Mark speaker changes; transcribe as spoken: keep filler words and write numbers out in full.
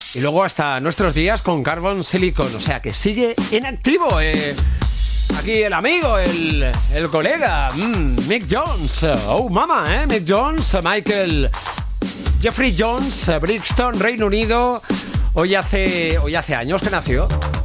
Speaker 1: Y luego hasta nuestros días con Carbon Silicon. O sea que sigue en activo. Eh. Aquí el amigo, el, el colega, mm, Mick Jones. Oh, mama, ¿eh? Mick Jones, Michael... Jeffrey Jones, Brixton, Reino Unido. Hoy hace, hoy hace años que nació.